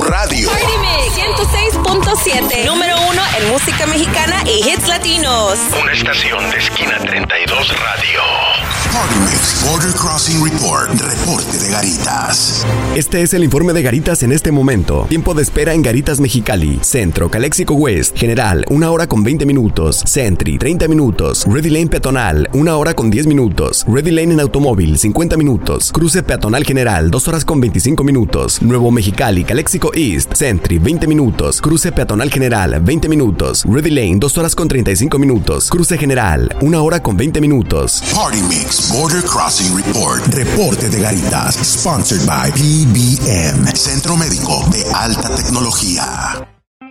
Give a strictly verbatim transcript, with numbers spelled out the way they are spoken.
radio. Party Mix ciento seis punto siete, número uno en música mexicana y hits latinos. Una estación de Esquina treinta y dos Radio. Party Mix Border Crossing Report. Reporte de Garitas. Este es el informe de Garitas en este momento. Tiempo de espera en Garitas Mexicali. Centro, Calexico West. General, una hora con veinte minutos. Sentry, treinta minutos. Ready Lane Peatonal, una hora con diez minutos. Ready Lane en automóvil, cincuenta minutos. Cruce Peatonal General, dos horas con veinticinco minutos. Nuevo Mexicali, Calexico East. Sentry, veinte minutos. Cruce Peatonal General, veinte minutos. Ready Lane, dos horas con treinta y cinco minutos. Cruce General, una hora con veinte minutos. Party Mix Border Crossing Report. Reporte de Garitas. Sponsored by P B M. Centro Médico de Alta Tecnología.